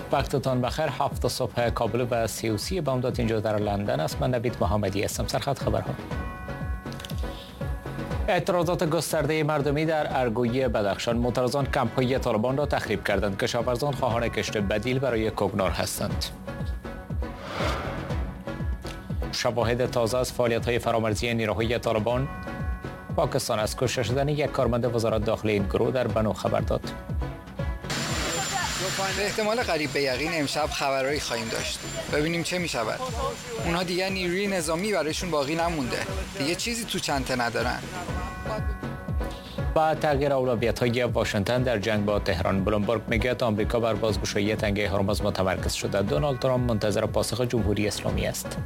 وقتتان بخیر. 7 صبح کابل و 33 بامداد اینجا در لندن است. من نوید محمدی هستم. سرخط خبرها. اعتراضات گسترده مردمی در ارگوی بدخشان. معترضان کمپ‌های طالبان را تخریب کردند. کشاورزان خواهان کشت بدیل برای کوکنار هستند. شواهد تازه از فعالیت‌های فرامرزی نیروهای طالبان. پاکستان از کشته شدن یک کارمند وزارت داخلی این گروه در بنو خبر داد. به احتمال قریب به یقین امشب خبرایی خواهیم داشت. ببینیم چه می شود. اونها دیگه نیروی نظامی برایشون باقی نمونده. دیگه چیزی تو چنته ندارن. و تغییر اولویت‌های واشنگتن در جنگ با تهران. بلومبرگ میگه آمریکا بر بازگشایی تنگه هرمز متمرکز شده. دونالد ترامپ منتظر پاسخ جمهوری اسلامی است.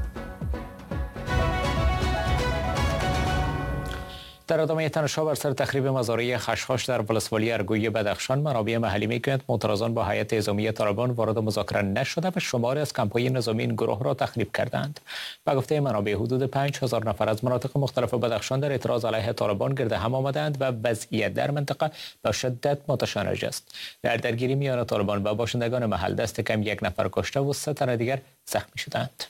در ادامه تنش‌ها بر سر تخریب مزارع خشخاش در ولسوالی ارگوی بدخشان، منابع محلی میگویند معترضان با هیئت نظامی طالبان وارد مذاکره نشده و شماری از کمپ‌های نظامی این گروه را تخریب کردند. به گفته منابع حدود 5000 نفر از مناطق مختلف بدخشان در اعتراض علیه طالبان گرد هم آمدند و وضعیت در منطقه به شدت متشنج است. در درگیری میان طالبان و باشندگان محل دست کم 1 نفر کشته و 3 تن دیگر زخمی شدند.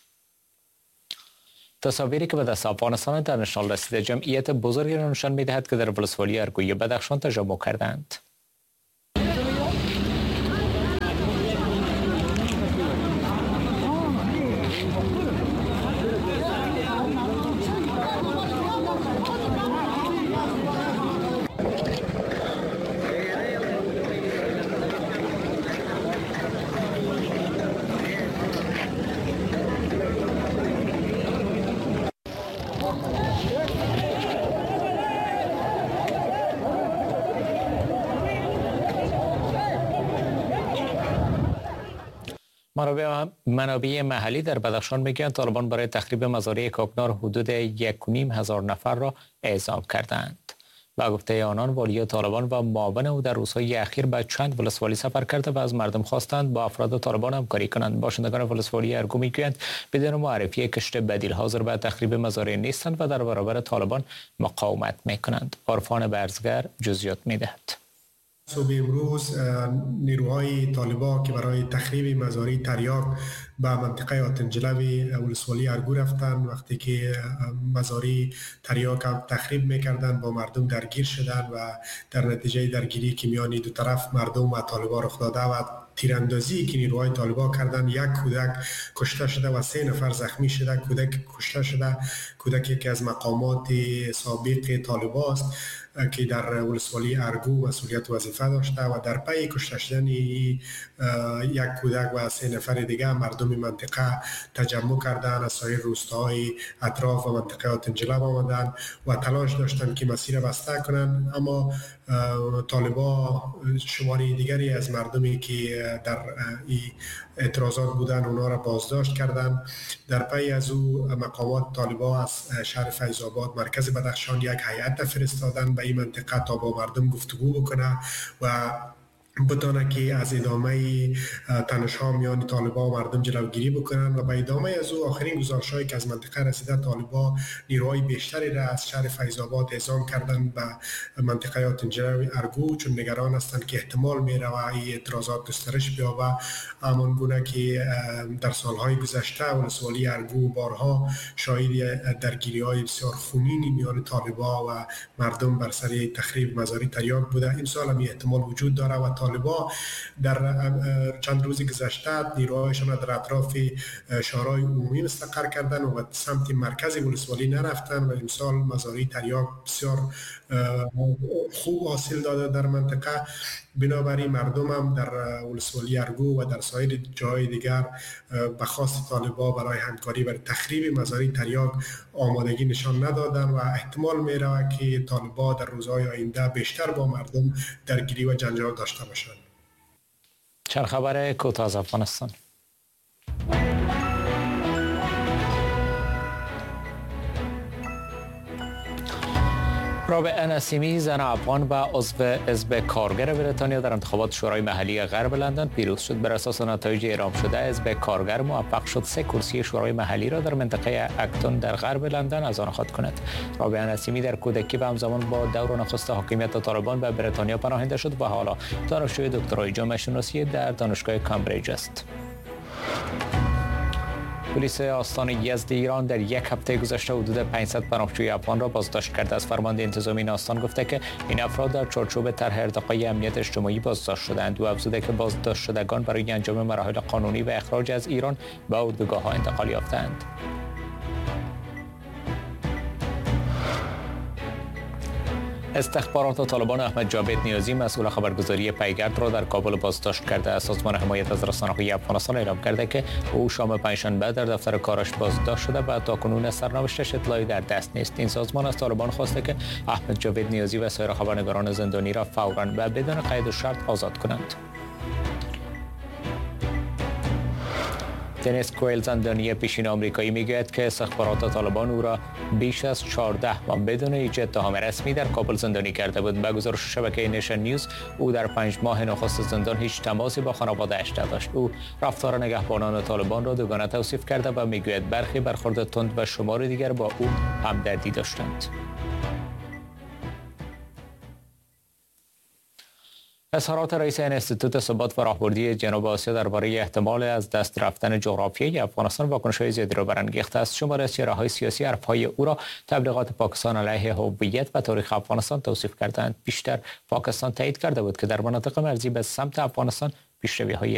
تصاویری که به دست افغانستان اینترنشنال رسیده جمعیت بزرگی را نشان می‌دهد که در ولسوالی ارگوی بدخشان تجمع کردند. منابع محلی در بدخشان میگویند طالبان برای تخریب مزارع کوکنار حدود 1,500 نفر را اعزام کردند. با گفته آنان والی طالبان و معاون او در روزهای اخیر به چند ولسوالی سفر کرده و از مردم خواستند با افراد طالبان همکاری کنند. باشندگان ولسوالی ارگو میگویند بدون معرفی کشت بدیل حاضر به تخریب مزارع نیستند و در برابر طالبان مقاومت میکنند. عرفان برزگر جزئیات میدهد. صبح امروز نیروهای طالبان که برای تخریب مزارع تریاک به منطقه آتنجلوی ولسوالی ارگو رفتند. وقتی که مزارع تریاک تخریب میکردند با مردم درگیر شدند و در نتیجه درگیری که میان دو طرف مردم و طالبان رخ داده و تیراندازی که نیروهای طالبان کردند، 1 کودک کشته شده و 3 نفر زخمی شده. کودک کشته شده کودکی که از مقامات سابق طالبان است که در ولسوالی ارگو مسئولیت وظیفه داشته و در پی کشته شدن 1 کودک و 3 نفر دیگه مردم منطقه تجمع کردند، از سایر روستاهای اطراف و منطقه آتنجلو آمدند و تلاش داشتند که مسیر بسته کنند، اما طالبان شماری دیگری از مردمی که در اعتراضات بودند اونا را بازداشت کردند. در پی از او مقامات طالبان از شهر فیض آباد مرکز بدخشان 1 هیئت فرستادن به این منطقه تا با مردم گفتگو بکنه و بتانه که از ادامه تنش‌ها میان طالبان و مردم جلوگیری بکنن و به ادامه از او آخرین گزارش‌هایی که از منطقه رسیده طالبان نیروهای بیشتری را از شهر فیض آباد اعزام کردن به منطقه آتنجلوی ارگو، چون نگران هستند که احتمال میره این اعتراضات گسترش بیابه، همان گونه که در سالهای گذشته ولسوالی ارگو بارها شاهد درگیری‌های بسیار خونینی میان طالبان و مردم بر سر تخریب مزارع تریاک بوده. این سال هم احتمال وجود داره و طالبان در چند روز گذشته نیروهایشان در اطراف شهرهای عمومی مستقر کردن و به سمت مرکز ولسوالی نرفتن و امسال مزارع تریاک بسیار خوب حاصل داده در منطقه. بنابراین مردم هم در ولسوالی ارگو و در سایر جای دیگر به خواست طالبان برای همکاری برای تخریب مزارع تریاک آمادگی نشان ندادن و احتمال میره که طالبان در روزهای آینده بیشتر با مردم درگیری و جنجال داشته باشند. چند خبر کوتاه از افغانستان. رابعه نسیمی، زن افغان و عضو حزب کارگر بریتانیا در انتخابات شورای محلی غرب لندن پیروز شد. بر اساس نتایج اعلام شده، حزب کارگر موفق شد 3 کرسی شورای محلی را در منطقه اکتون در غرب لندن از آن خود کند. رابعه نسیمی در کودکی و همزمان با دور نخست حاکمیت طالبان به بریتانیا پناهنده شد و حالا دانشجوی دکترای جامعه شناسی در دانشگاه کامبریج است. پلیس آستان یزد ایران در یک هفته گذشته حدود 500 پناهجوی افغان را بازداشت کرده. از فرمانده انتظامی این آستان گفته که این افراد در چارچوب طرح ارتقای امنیت اجتماعی بازداشت شدند. او افزوده که بازداشت شدگان برای انجام مراحل قانونی و اخراج از ایران به اردوگاه‌ها انتقال یافتند. استخبارات طالبان احمد جاوید نیازی مسئول خبرگزاری پیگرد را در کابل بازداشت کرده است. سازمان حمایت از رسانه‌های افغانستان اعلام کرده که او شام پنجشنبه در دفتر کارش بازداشت شده و تاکنون سرنوشتش اطلاعی در دست نیست. این سازمان از طالبان خواسته که احمد جاوید نیازی و سایر خبرنگاران زندانی را فوراً و بدون قید و شرط آزاد کنند. دنیس کوئل، زندانی پیشین آمریکایی، میگوید که استخبارات طالبان او را بیش از 14 ماه بدون هیچ اتهام رسمی در کابل زندانی کرده بود. به گزارش شبکه نیشن نیوز، او در 5 ماه نخست زندان هیچ تماسی با خانواده‌اش نداشت. او رفتار نگهبانان طالبان را دوگانه توصیف کرده و میگوید برخی برخورد تند و شمار دیگر با او همدردی داشتند. اظهارات رئیس انستیتوت ثبات و راهبردی جنوب آسیا درباره احتمال از دست رفتن جغرافیایی افغانستان واکنش‌های زیادی را برانگیخته است. شماری از چهره‌های سیاسی حرف‌های او را تبلیغات پاکستان علیه هویت و تاریخ افغانستان توصیف کردند. بیشتر پاکستان تایید کرده بود که در مناطق مرزی به سمت افغانستان پیشروی‌های